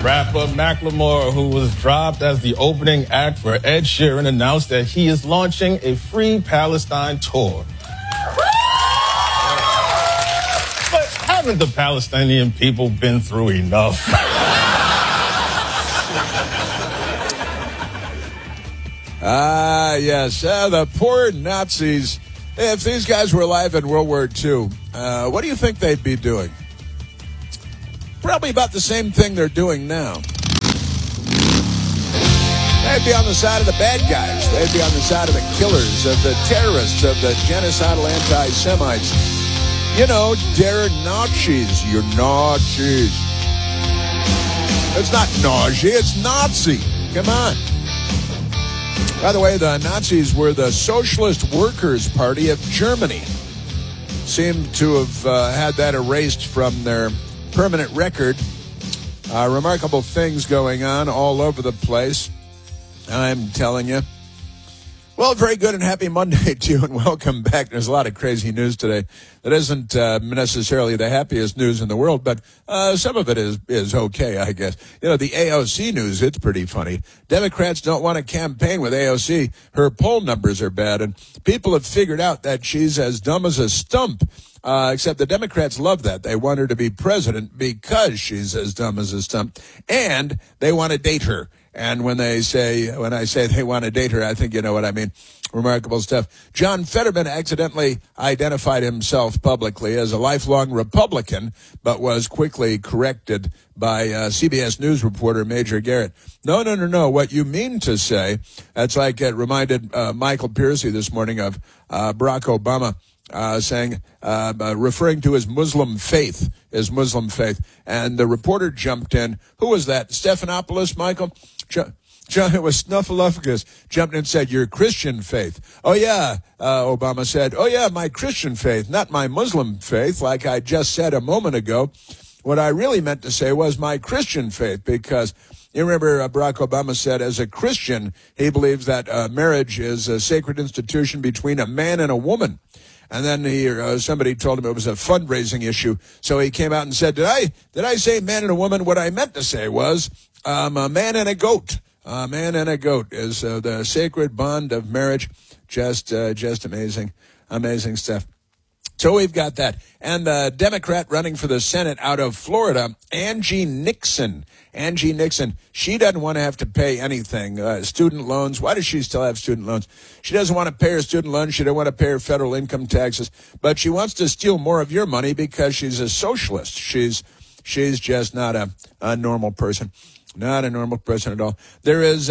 Rapper Macklemore, who was dropped as the opening act for Ed Sheeran, announced that he is launching a Free Palestine tour. But haven't the Palestinian people been through enough? Yes. The poor Nazis. If these guys were alive in World War II, what do you think they'd be doing? Probably about the same thing they're doing now. They'd be on the side of the bad guys. They'd be on the side of the killers, of the terrorists, of the genocidal anti-Semites. You know, they're Nazis. You're Nazis. It's not nausea, it's Nazi. Come on. By the way, the Nazis were the Socialist Workers' Party of Germany. Seem to have had that erased from their permanent record. Remarkable things going on all over the place, I'm telling you. Well, very good and happy Monday to you, and welcome back. There's a lot of crazy news today that isn't necessarily the happiest news in the world, but some of it is okay, I guess. You know, the AOC news, it's pretty funny. Democrats don't want to campaign with AOC. Her poll numbers are bad, and people have figured out that she's as dumb as a stump. Except the Democrats love that. They want her to be president because she's as dumb as a stump, and they want to date her. And when I say they want to date her, I think you know what I mean. Remarkable stuff. John Fetterman accidentally identified himself publicly as a lifelong Republican, but was quickly corrected by CBS News reporter Major Garrett. No. What you mean to say, that's like it reminded Michael Piercy this morning of Barack Obama. Referring to his Muslim faith. And the reporter jumped in. Who was that? Stephanopoulos, Michael? John, it was Snuffleupagus, jumped in and said, your Christian faith. Oh, yeah, Obama said. Oh, yeah, my Christian faith, not my Muslim faith, like I just said a moment ago. What I really meant to say was my Christian faith, because you remember Barack Obama said, as a Christian, he believes that marriage is a sacred institution between a man and a woman. And then somebody told him it was a fundraising issue. So he came out and said, did I say man and a woman? What I meant to say was a man and a goat. A man and a goat is the sacred bond of marriage. Just amazing stuff. So we've got that. And the Democrat running for the Senate out of Florida, Angie Nixon, she doesn't want to have to pay anything. Student loans. Why does she still have student loans? She doesn't want to pay her student loans. She doesn't want to pay her federal income taxes. But she wants to steal more of your money because she's a socialist. She's just not a normal person. Not a normal person at all. There's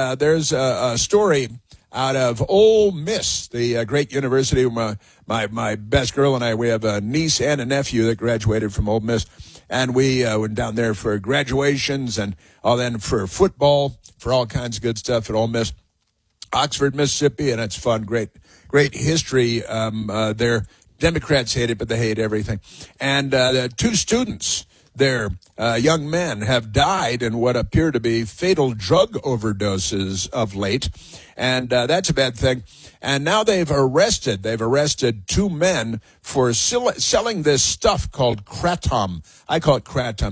a story out of Ole Miss, the great university. My best girl and I, we have a niece and a nephew that graduated from Ole Miss. And we went down there for graduations and all, then for football, for all kinds of good stuff at Ole Miss. Oxford, Mississippi, and it's fun. Great history there. Democrats hate it, but they hate everything. And the two students there, young men, have died in what appear to be fatal drug overdoses of late. And that's a bad thing. And now they've arrested two men for selling this stuff called kratom. I call it kratom,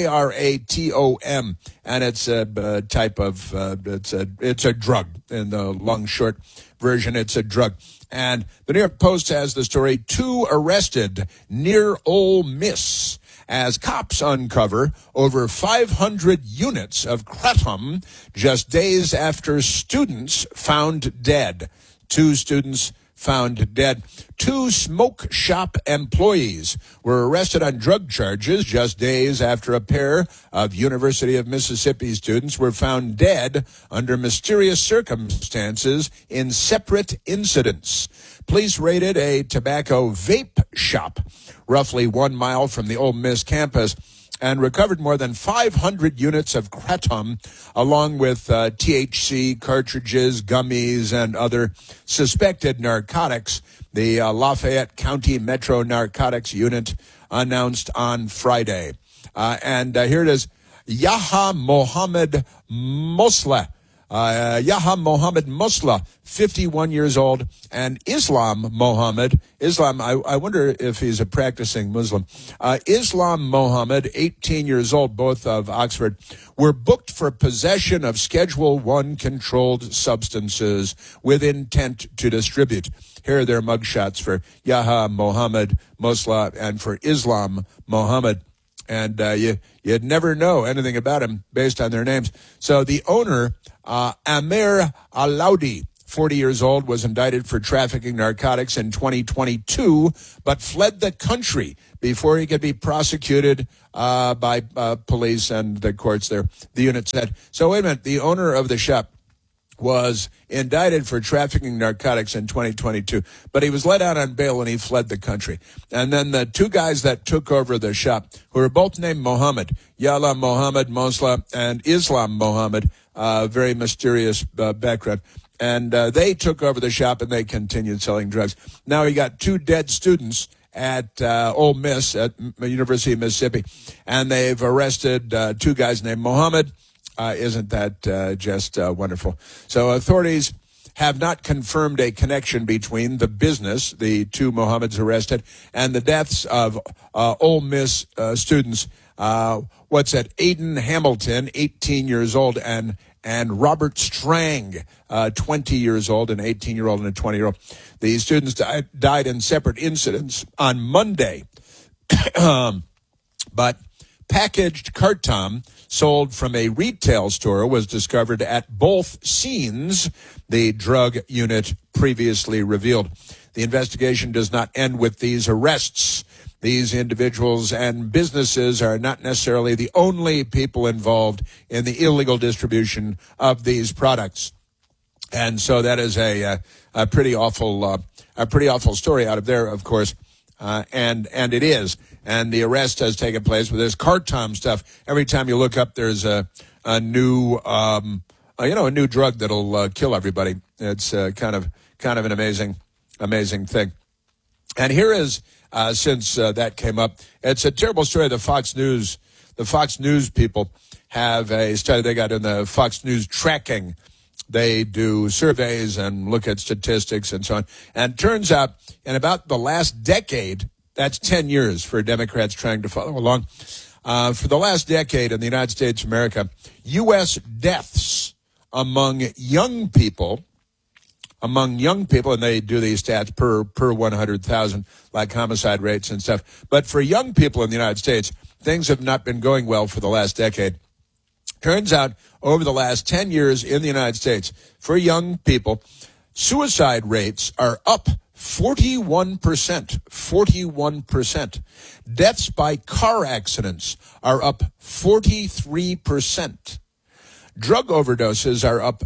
Kratom. And it's a type of, it's a drug in the long, short version. It's a drug. And the New York Post has the story, 2 arrested near Ole Miss as cops uncover over 500 units of kratom just days after students found dead. 2 students found dead. 2 smoke shop employees were arrested on drug charges just days after a pair of University of Mississippi students were found dead under mysterious circumstances in separate incidents. Police raided a tobacco vape shop roughly 1 mile from the Ole Miss campus and recovered more than 500 units of kratom, along with THC cartridges, gummies, and other suspected narcotics. The Lafayette County Metro Narcotics Unit announced on Friday. And here it is. Yaha Mohammed Mosleh Yaha Mohammed Musla, 51 years old, and Islam Mohammed. I wonder if he's a practicing Muslim. Islam Mohammed, 18 years old, both of Oxford, were booked for possession of Schedule I controlled substances with intent to distribute. Here are their mugshots for Yaha Mohammed Musla and for Islam Mohammed. And you'd never know anything about him based on their names. So the owner, Amir Alaudi, 40 years old, was indicted for trafficking narcotics in 2022, but fled the country before he could be prosecuted by police and the courts there, the unit said. So wait a minute, the owner of the shop was indicted for trafficking narcotics in 2022, but he was let out on bail and he fled the country. And then the two guys that took over the shop, who were both named Mohammed, Yala Mohammed Mosla and Islam Mohammed, very mysterious background. And they took over the shop and they continued selling drugs. Now we got two dead students at Ole Miss, at University of Mississippi, and they've arrested two guys named Mohammed. Isn't that just wonderful? So authorities have not confirmed a connection between the business, the two Mohammeds arrested, and the deaths of Ole Miss students. What's that? Aiden Hamilton, 18 years old, and Robert Strang, 20 years old, an 18-year-old and a 20-year-old. The students died in separate incidents on Monday. But packaged Cartom sold from a retail store was discovered at both scenes, the drug unit previously revealed. The investigation does not end with these arrests. These individuals and businesses are not necessarily the only people involved in the illegal distribution of these products. And so that is a pretty awful story out of there, of course. And it is. And the arrest has taken place with this Cartom stuff. Every time you look up, there's a new drug that'll kill everybody. It's kind of an amazing thing. And here is, since that came up, it's a terrible story. The Fox News people have a study they got in the Fox News tracking. They do surveys and look at statistics and so on. And it turns out in about the last decade, that's 10 years for Democrats trying to follow along. For the last decade in the United States of America, U.S. deaths among young people, and they do these stats per 100,000, like homicide rates and stuff. But for young people in the United States, things have not been going well for the last decade. Turns out, over the last 10 years in the United States, for young people, suicide rates are up 41%. 41%. Deaths by car accidents are up 43%. Drug overdoses are up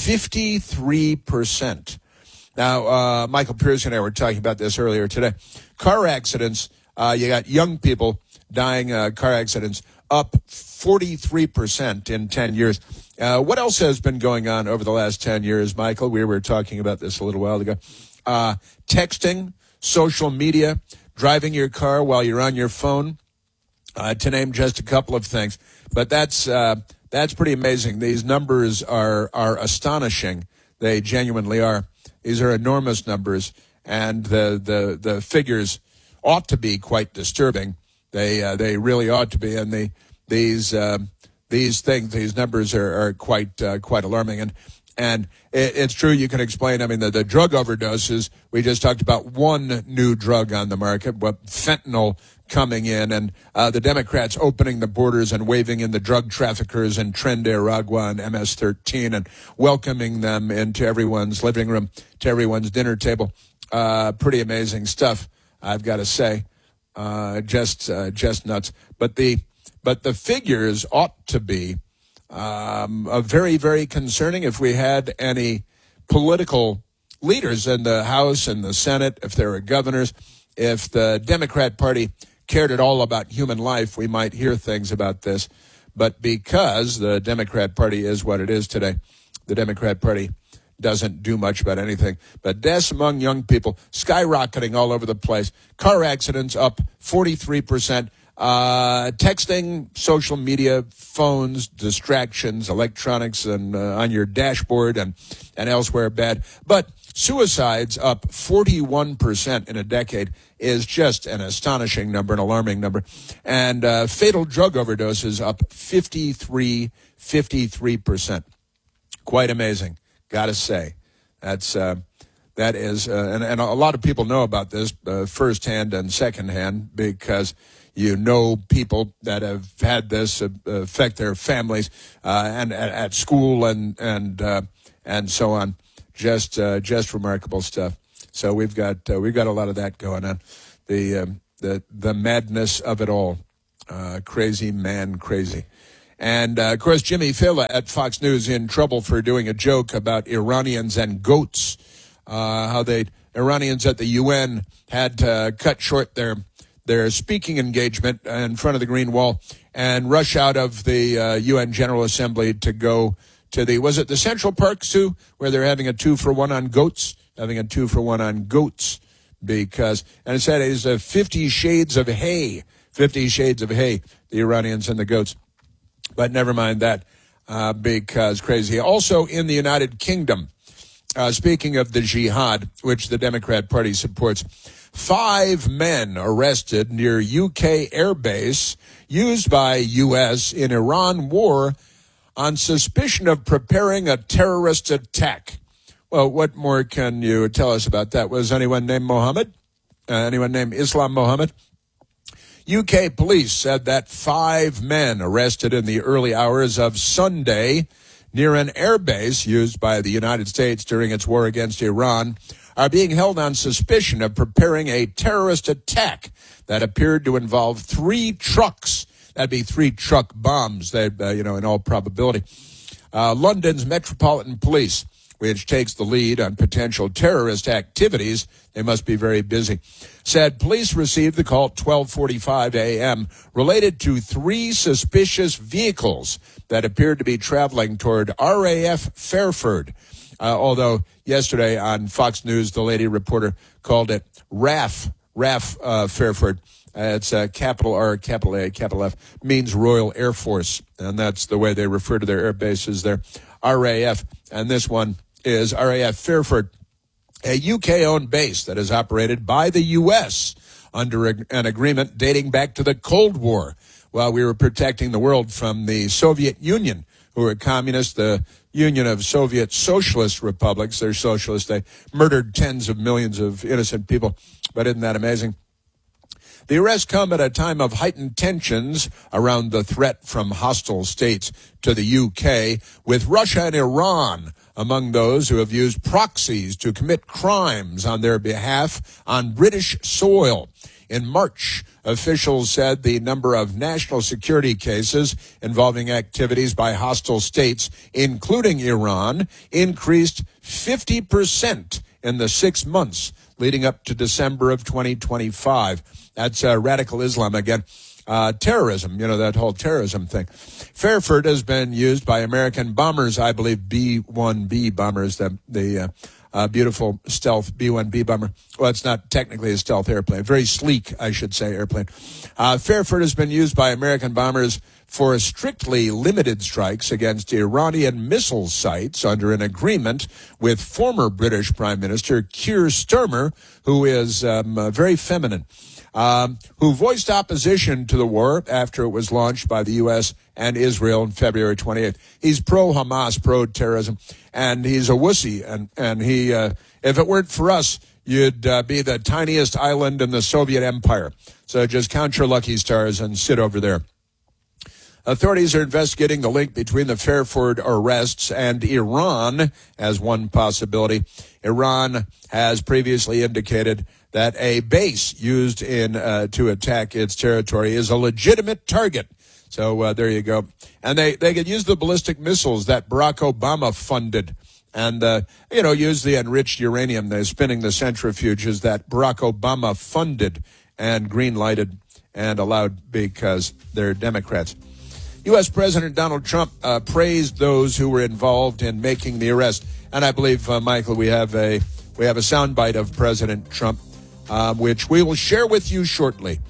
53%. Now, Michael Pierce and I were talking about this earlier today. Car accidents, you got young people dying car accidents up 43% in 10 years. What else has been going on over the last 10 years, Michael? We were talking about this a little while ago. Texting, social media, driving your car while you're on your phone, to name just a couple of things. But that's pretty amazing. These numbers are astonishing. They genuinely are. These are enormous numbers, and the figures ought to be quite disturbing. They really ought to be, and these numbers are quite alarming. And it's true, you can explain, the drug overdoses, we just talked about one new drug on the market, but fentanyl coming in, and the Democrats opening the borders and waving in the drug traffickers in Tren de Aragua and MS-13 and welcoming them into everyone's living room, to everyone's dinner table. Pretty amazing stuff, I've got to say. Just nuts. But the figures ought to be very, very concerning. If we had any political leaders in the House and the Senate, if there were governors, if the Democrat Party cared at all about human life, we might hear things about this. But because the Democrat Party is what it is today, the Democrat Party doesn't do much about anything. But deaths among young people skyrocketing all over the place. Car accidents up 43%. Texting, social media, phones, distractions, electronics, and on your dashboard and elsewhere bad. But suicides up 41% in a decade is just an astonishing number, an alarming number. And fatal drug overdoses up 53%. Quite amazing, gotta say. That is, and a lot of people know about this firsthand and secondhand because you know people that have had this affect their families and at school and so on. Just remarkable stuff. So we've got a lot of that going on. The madness of it all, crazy. And of course, Jimmy Fallon at Fox News in trouble for doing a joke about Iranians and goats. How Iranians at the UN had to cut short their speaking engagement in front of the Green Wall and rush out of the UN General Assembly to go to was it the Central Park Zoo, where they're having a 2-for-1 on goats? Because, and it said it is 50 shades of hay, the Iranians and the goats. But never mind that, because crazy. Also in the United Kingdom, speaking of the jihad, which the Democrat Party supports, 5 men arrested near UK airbase used by U.S. in Iran war on suspicion of preparing a terrorist attack. Well, what more can you tell us about that? Was anyone named Mohammed? Anyone named Islam Mohammed? UK police said that 5 men arrested in the early hours of Sunday near an airbase used by the United States during its war against Iran are being held on suspicion of preparing a terrorist attack that appeared to involve 3 trucks. That'd be 3 truck bombs, in all probability. London's Metropolitan Police, which takes the lead on potential terrorist activities, they must be very busy, said police received the call at 12:45 a.m. related to 3 suspicious vehicles that appeared to be traveling toward RAF Fairford. Although yesterday on Fox News, the lady reporter called it RAF Fairford. It's capital R, capital A, capital F, means Royal Air Force, and that's the way they refer to their air bases there, RAF. And this one is RAF Fairford, a UK-owned base that is operated by the U.S. under an agreement dating back to the Cold War, while we were protecting the world from the Soviet Union, who were communist, the Union of Soviet Socialist Republics. They're socialist. They murdered tens of millions of innocent people. But isn't that amazing? The arrests come at a time of heightened tensions around the threat from hostile states to the UK, with Russia and Iran among those who have used proxies to commit crimes on their behalf on British soil. In March, officials said the number of national security cases involving activities by hostile states, including Iran, increased 50% in the 6 months leading up to December of 2025. That's radical Islam again. Terrorism, that whole terrorism thing. Fairford has been used by American bombers, I believe B-1B bombers, the beautiful stealth B-1B bomber. Well, it's not technically a stealth airplane. Very sleek, I should say, airplane. Fairford has been used by American bombers for strictly limited strikes against Iranian missile sites under an agreement with former British Prime Minister Keir Starmer, who is very feminine, who voiced opposition to the war after it was launched by the U.S. and Israel on February 28th. He's pro-Hamas, pro-terrorism, and he's a wussy. And he, if it weren't for us, you'd be the tiniest island in the Soviet Empire. So just count your lucky stars and sit over there. Authorities are investigating the link between the Fairford arrests and Iran as one possibility. Iran has previously indicated that a base used to attack its territory is a legitimate target. So there you go. And they could use the ballistic missiles that Barack Obama funded and, use the enriched uranium. They're spinning the centrifuges that Barack Obama funded and green-lighted and allowed because they're Democrats. U.S. President Donald Trump praised those who were involved in making the arrest. And I believe, Michael, we have a soundbite of President Trump, which we will share with you shortly.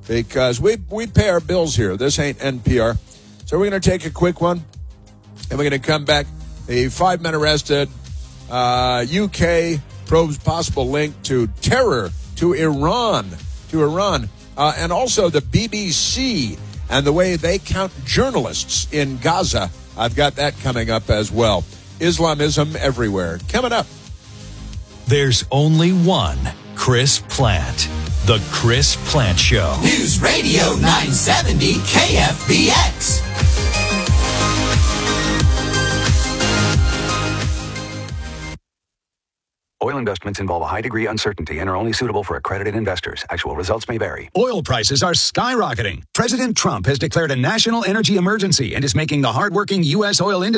because we pay our bills here. This ain't NPR. So we're going to take a quick one, and we're going to come back. A 5-men arrested. UK probes possible link to terror to Iran. And also the BBC and the way they count journalists in Gaza. I've got that coming up as well. Islamism everywhere. Coming up. There's only one Chris Plant. The Chris Plant Show. News Radio 970 KFBX. Oil investments involve a high degree of uncertainty and are only suitable for accredited investors. Actual results may vary. Oil prices are skyrocketing. President Trump has declared a national energy emergency and is making the hardworking U.S. oil industry